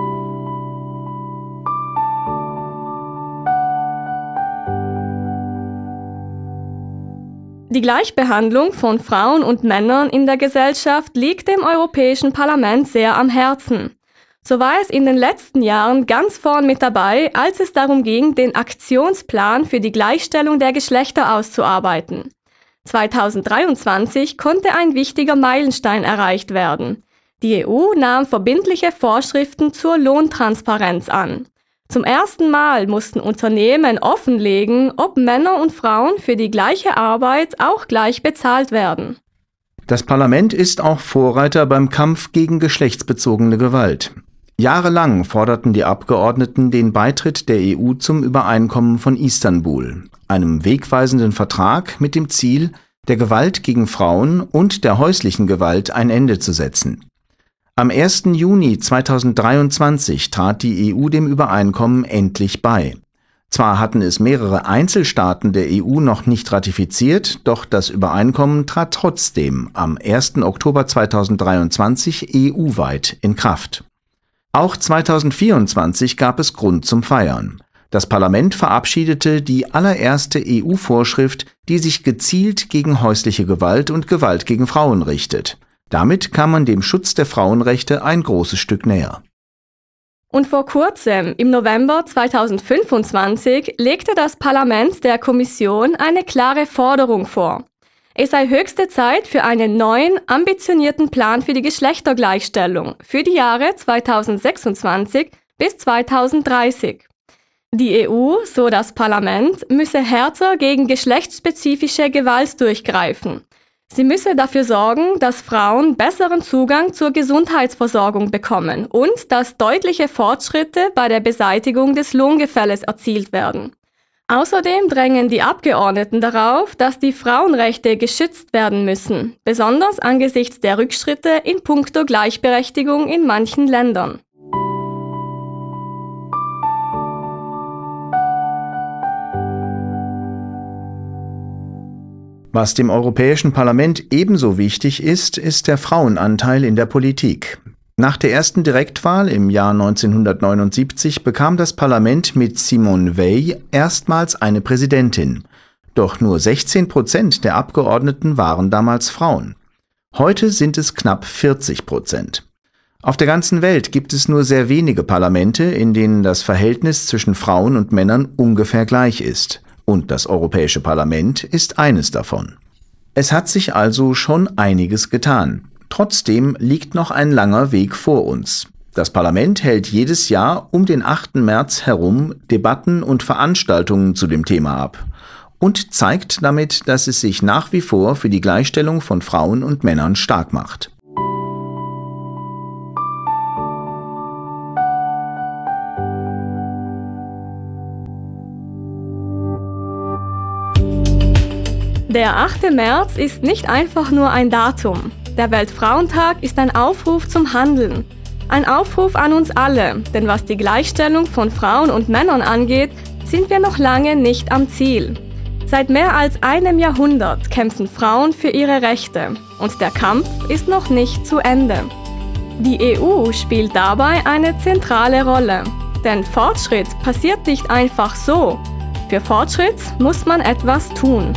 Die Gleichbehandlung von Frauen und Männern in der Gesellschaft liegt dem Europäischen Parlament sehr am Herzen. So war es in den letzten Jahren ganz vorn mit dabei, als es darum ging, den Aktionsplan für die Gleichstellung der Geschlechter auszuarbeiten. zweitausenddreiundzwanzig konnte ein wichtiger Meilenstein erreicht werden. Die E U nahm verbindliche Vorschriften zur Lohntransparenz an. Zum ersten Mal mussten Unternehmen offenlegen, ob Männer und Frauen für die gleiche Arbeit auch gleich bezahlt werden. Das Parlament ist auch Vorreiter beim Kampf gegen geschlechtsbezogene Gewalt. Jahrelang forderten die Abgeordneten den Beitritt der E U zum Übereinkommen von Istanbul, einem wegweisenden Vertrag mit dem Ziel, der Gewalt gegen Frauen und der häuslichen Gewalt ein Ende zu setzen. Am ersten Juni zweitausenddreiundzwanzig trat die E U dem Übereinkommen endlich bei. Zwar hatten es mehrere Einzelstaaten der E U noch nicht ratifiziert, doch das Übereinkommen trat trotzdem am ersten Oktober zweitausenddreiundzwanzig E U-weit in Kraft. Auch zweitausendvierundzwanzig gab es Grund zum Feiern. Das Parlament verabschiedete die allererste E U-Vorschrift, die sich gezielt gegen häusliche Gewalt und Gewalt gegen Frauen richtet. Damit kam man dem Schutz der Frauenrechte ein großes Stück näher. Und vor kurzem, im November zweitausendfünfundzwanzig, legte das Parlament der Kommission eine klare Forderung vor. Es sei höchste Zeit für einen neuen, ambitionierten Plan für die Geschlechtergleichstellung für die Jahre zweitausendsechsundzwanzig bis zweitausenddreißig. Die E U, so das Parlament, müsse härter gegen geschlechtsspezifische Gewalt durchgreifen. Sie müsse dafür sorgen, dass Frauen besseren Zugang zur Gesundheitsversorgung bekommen und dass deutliche Fortschritte bei der Beseitigung des Lohngefälles erzielt werden. Außerdem drängen die Abgeordneten darauf, dass die Frauenrechte geschützt werden müssen, besonders angesichts der Rückschritte in puncto Gleichberechtigung in manchen Ländern. Was dem Europäischen Parlament ebenso wichtig ist, ist der Frauenanteil in der Politik. Nach der ersten Direktwahl im Jahr neunzehnhundertneunundsiebzig bekam das Parlament mit Simone Veil erstmals eine Präsidentin. Doch nur sechzehn Prozent der Abgeordneten waren damals Frauen. Heute sind es knapp vierzig Prozent. Auf der ganzen Welt gibt es nur sehr wenige Parlamente, in denen das Verhältnis zwischen Frauen und Männern ungefähr gleich ist. Und das Europäische Parlament ist eines davon. Es hat sich also schon einiges getan. Trotzdem liegt noch ein langer Weg vor uns. Das Parlament hält jedes Jahr um den achten März herum Debatten und Veranstaltungen zu dem Thema ab und zeigt damit, dass es sich nach wie vor für die Gleichstellung von Frauen und Männern stark macht. Der achte März ist nicht einfach nur ein Datum. Der Weltfrauentag ist ein Aufruf zum Handeln. Ein Aufruf an uns alle, denn was die Gleichstellung von Frauen und Männern angeht, sind wir noch lange nicht am Ziel. Seit mehr als einem Jahrhundert kämpfen Frauen für ihre Rechte und der Kampf ist noch nicht zu Ende. Die E U spielt dabei eine zentrale Rolle, denn Fortschritt passiert nicht einfach so. Für Fortschritt muss man etwas tun.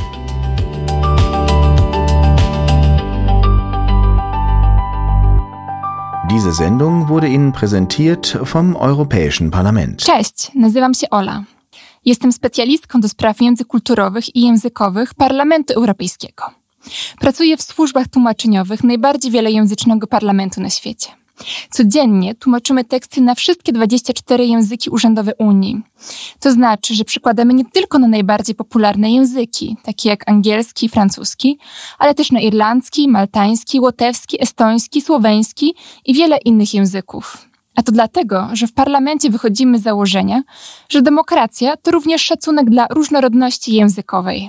Diese Sendung wurde Ihnen präsentiert vom Europäischen Parlament. Cześć, nazywam się Ola. Jestem specjalistką do spraw języków kulturowych i językowych Parlamentu Europejskiego. Pracuję w służbach tłumaczeniowych najbardziej wielojęzycznego parlamentu na świecie. Codziennie tłumaczymy teksty na wszystkie dwadzieścia cztery języki urzędowe Unii. To znaczy, że przykładamy nie tylko na najbardziej popularne języki, takie jak angielski i francuski, ale też na irlandzki, maltański, łotewski, estoński, słoweński i wiele innych języków. A to dlatego, że w parlamencie wychodzimy z założenia, że demokracja to również szacunek dla różnorodności językowej.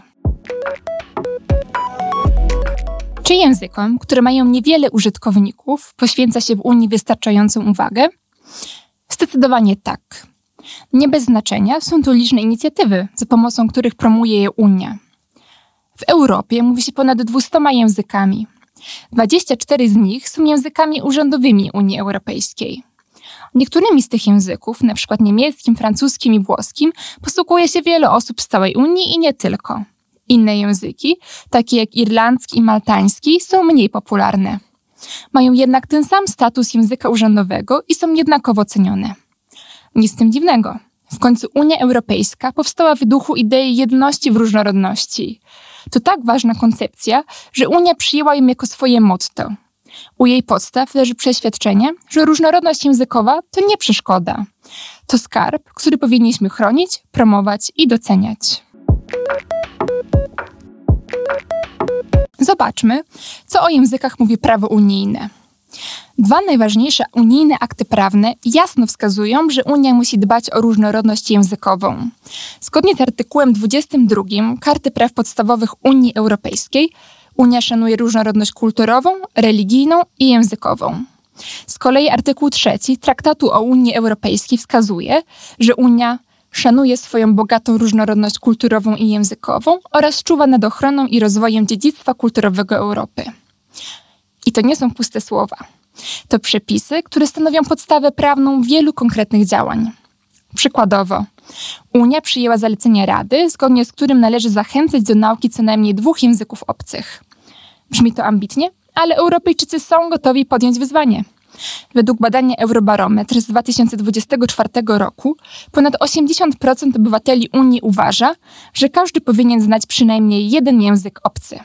Czy językom, które mają niewiele użytkowników, poświęca się w Unii wystarczającą uwagę? Zdecydowanie tak. Nie bez znaczenia są tu liczne inicjatywy, za pomocą których promuje je Unia. W Europie mówi się ponad dwudziestoma językami. dwadzieścia cztery z nich są językami urzędowymi Unii Europejskiej. Niektórymi z tych języków, np. niemieckim, francuskim i włoskim, posługuje się wiele osób z całej Unii i nie tylko. Inne języki, takie jak irlandzki i maltański, są mniej popularne. Mają jednak ten sam status języka urzędowego i są jednakowo cenione. Nic z tym dziwnego. W końcu Unia Europejska powstała w duchu idei jedności w różnorodności. To tak ważna koncepcja, że Unia przyjęła ją jako swoje motto. U jej podstaw leży przeświadczenie, że różnorodność językowa to nie przeszkoda. To skarb, który powinniśmy chronić, promować i doceniać. Zobaczmy, co o językach mówi prawo unijne. Dwa najważniejsze unijne akty prawne jasno wskazują, że Unia musi dbać o różnorodność językową. Zgodnie z artykułem dwudziestym drugim Karty Praw Podstawowych Unii Europejskiej Unia szanuje różnorodność kulturową, religijną i językową. Z kolei artykuł trzeci Traktatu o Unii Europejskiej wskazuje, że Unia szanuje swoją bogatą różnorodność kulturową i językową oraz czuwa nad ochroną i rozwojem dziedzictwa kulturowego Europy. I to nie są puste słowa. To przepisy, które stanowią podstawę prawną wielu konkretnych działań. Przykładowo, Unia przyjęła zalecenie Rady, zgodnie z którym należy zachęcać do nauki co najmniej dwóch języków obcych. Brzmi to ambitnie, ale Europejczycy są gotowi podjąć wyzwanie. Według badania Eurobarometr z dwa tysiące dwudziestego czwartego roku ponad osiemdziesiąt procent obywateli Unii uważa, że każdy powinien znać przynajmniej jeden język obcy.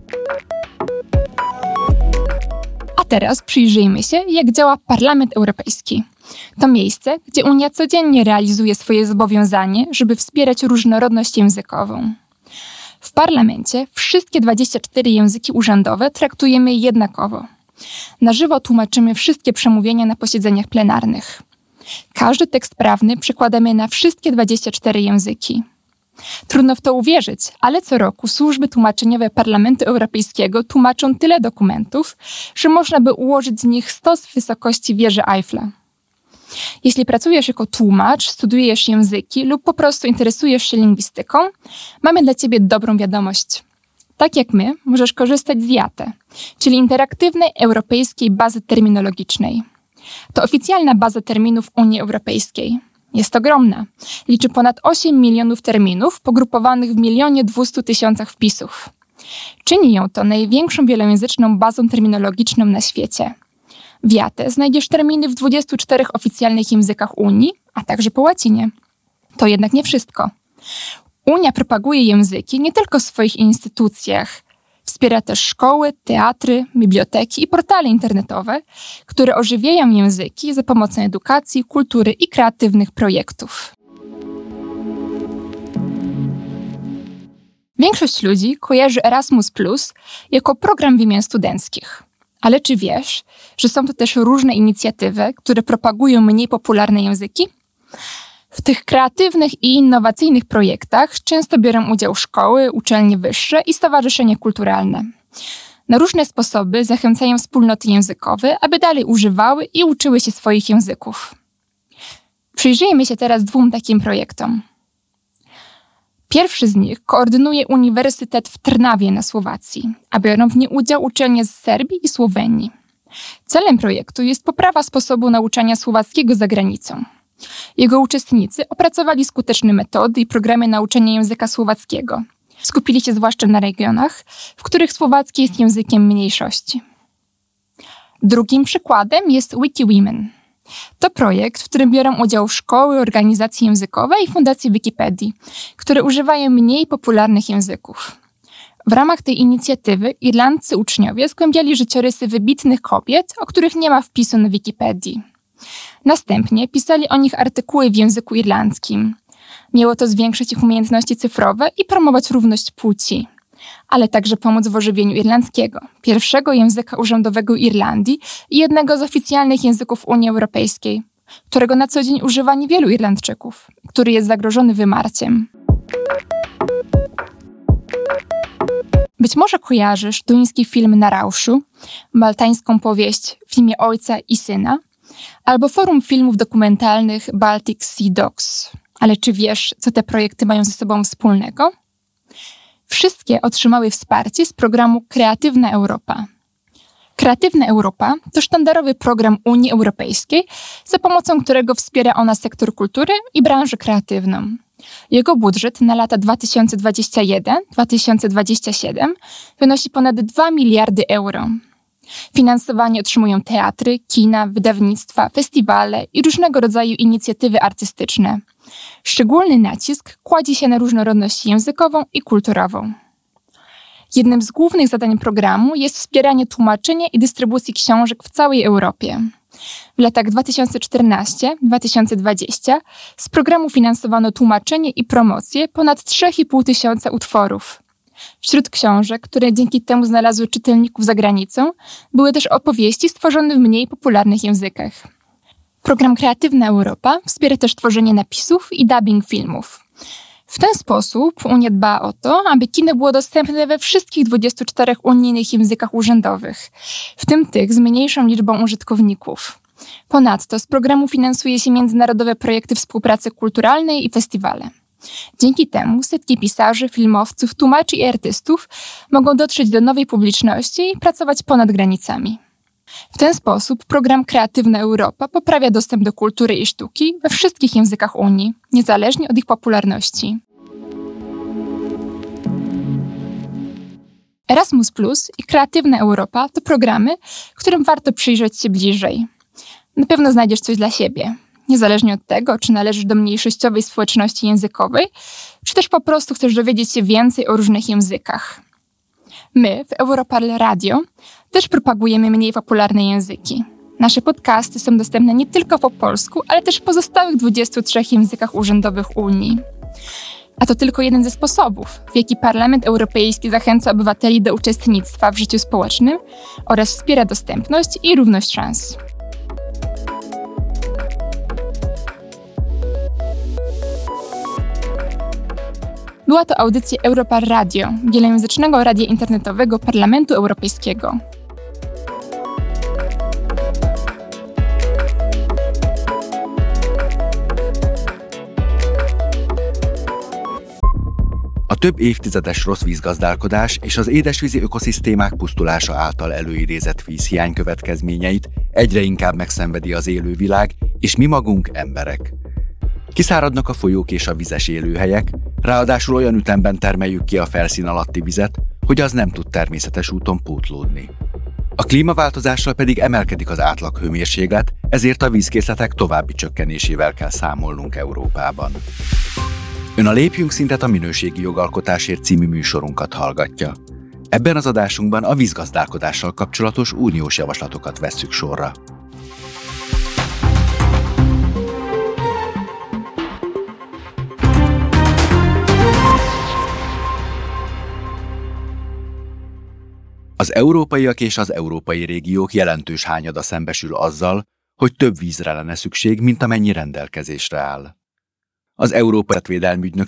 A teraz przyjrzyjmy się, jak działa Parlament Europejski. To miejsce, gdzie Unia codziennie realizuje swoje zobowiązanie, żeby wspierać różnorodność językową. W Parlamencie wszystkie dwadzieścia cztery języki urzędowe traktujemy jednakowo. Na żywo tłumaczymy wszystkie przemówienia na posiedzeniach plenarnych. Każdy tekst prawny przekładamy na wszystkie dwadzieścia cztery języki. Trudno w to uwierzyć, ale co roku służby tłumaczeniowe Parlamentu Europejskiego tłumaczą tyle dokumentów, że można by ułożyć z nich stos w wysokości wieży Eiffla. Jeśli pracujesz jako tłumacz, studiujesz języki lub po prostu interesujesz się lingwistyką, mamy dla Ciebie dobrą wiadomość. Tak jak my, możesz korzystać z JATE, czyli Interaktywnej Europejskiej Bazy Terminologicznej. To oficjalna baza terminów Unii Europejskiej. Jest ogromna. Liczy ponad osiem milionów terminów pogrupowanych w milionie dwustu tysiącach wpisów. Czyni ją to największą wielojęzyczną bazą terminologiczną na świecie. W JATE znajdziesz terminy w dwudziestu czterech oficjalnych językach Unii, a także po łacinie. To jednak nie wszystko. Unia propaguje języki nie tylko w swoich instytucjach. Wspiera też szkoły, teatry, biblioteki i portale internetowe, które ożywiają języki za pomocą edukacji, kultury i kreatywnych projektów. Większość ludzi kojarzy Erasmus plus jako program wymian studenckich. Ale czy wiesz, że są to też różne inicjatywy, które propagują mniej popularne języki? W tych kreatywnych i innowacyjnych projektach często biorą udział szkoły, uczelnie wyższe i stowarzyszenia kulturalne. Na różne sposoby zachęcają wspólnoty językowe, aby dalej używały i uczyły się swoich języków. Przyjrzyjmy się teraz dwóm takim projektom. Pierwszy z nich koordynuje Uniwersytet w Trnawie na Słowacji, a biorą w nim udział uczelnie z Serbii i Słowenii. Celem projektu jest poprawa sposobu nauczania słowackiego za granicą. Jego uczestnicy opracowali skuteczne metody i programy nauczania języka słowackiego. Skupili się zwłaszcza na regionach, w których słowacki jest językiem mniejszości. Drugim przykładem jest WikiWomen. To projekt, w którym biorą udział szkoły, organizacje językowe i fundacje Wikipedii, które używają mniej popularnych języków. W ramach tej inicjatywy irlandzcy uczniowie zgłębiali życiorysy wybitnych kobiet, o których nie ma wpisu na Wikipedii. Następnie pisali o nich artykuły w języku irlandzkim. Miało to zwiększyć ich umiejętności cyfrowe i promować równość płci, ale także pomóc w ożywieniu irlandzkiego, pierwszego języka urzędowego Irlandii i jednego z oficjalnych języków Unii Europejskiej, którego na co dzień używa niewielu Irlandczyków, który jest zagrożony wymarciem. Być może kojarzysz duński film Na rauszu, maltańską powieść W imię Ojca i Syna, albo forum filmów dokumentalnych Baltic Sea Docs. Ale czy wiesz, co te projekty mają ze sobą wspólnego? Wszystkie otrzymały wsparcie z programu Kreatywna Europa. Kreatywna Europa to sztandarowy program Unii Europejskiej, za pomocą którego wspiera ona sektor kultury i branżę kreatywną. Jego budżet na lata dwa tysiące dwudziesty pierwszy do dwa tysiące dwudziestego siódmego wynosi ponad dwa miliardy euro. Finansowanie otrzymują teatry, kina, wydawnictwa, festiwale i różnego rodzaju inicjatywy artystyczne. Szczególny nacisk kładzie się na różnorodność językową i kulturową. Jednym z głównych zadań programu jest wspieranie tłumaczenia i dystrybucji książek w całej Europie. W latach dwa tysiące czternastego do dwa tysiące dwudziestego z programu finansowano tłumaczenie i promocję ponad trzy i pół tysiąca utworów. Wśród książek, które dzięki temu znalazły czytelników za granicą, były też opowieści stworzone w mniej popularnych językach. Program Kreatywna Europa wspiera też tworzenie napisów i dubbing filmów. W ten sposób Unia dba o to, aby kino było dostępne we wszystkich dwudziestu czterech unijnych językach urzędowych, w tym tych z mniejszą liczbą użytkowników. Ponadto z programu finansuje się międzynarodowe projekty współpracy kulturalnej i festiwale. Dzięki temu setki pisarzy, filmowców, tłumaczy i artystów mogą dotrzeć do nowej publiczności i pracować ponad granicami. W ten sposób program Kreatywna Europa poprawia dostęp do kultury i sztuki we wszystkich językach Unii, niezależnie od ich popularności. Erasmus plus i Kreatywna Europa to programy, którym warto przyjrzeć się bliżej. Na pewno znajdziesz coś dla siebie, niezależnie od tego, czy należysz do mniejszościowej społeczności językowej, czy też po prostu chcesz dowiedzieć się więcej o różnych językach. My w Europarl Radio też propagujemy mniej popularne języki. Nasze podcasty są dostępne nie tylko po polsku, ale też w pozostałych dwudziestu trzech językach urzędowych Unii. A to tylko jeden ze sposobów, w jaki Parlament Europejski zachęca obywateli do uczestnictwa w życiu społecznym oraz wspiera dostępność i równość szans. Była to audycja Europarl Radio, wielojęzycznego radia internetowego Parlamentu Europejskiego. A több évtizedes rossz vízgazdálkodás és az édesvízi ökoszisztémák pusztulása által előidézett vízhiány következményeit egyre inkább megszenvedi az élővilág és mi magunk emberek. Kiszáradnak a folyók és a vizes élőhelyek, ráadásul olyan ütemben termeljük ki a felszín alatti vizet, hogy az nem tud természetes úton pótlódni. A klímaváltozással pedig emelkedik az átlag hőmérséklet, ezért a vízkészletek további csökkenésével kell számolnunk Európában. Ön a Lépjünk szintet a minőségi jogalkotásért című műsorunkat hallgatja. Ebben az adásunkban a vízgazdálkodással kapcsolatos uniós javaslatokat vesszük sorra. Az európaiak és az európai régiók jelentős hányada szembesül azzal, hogy több vízre lenne szükség, mint amennyi rendelkezésre áll. Az Európai Védelmi Ügynökség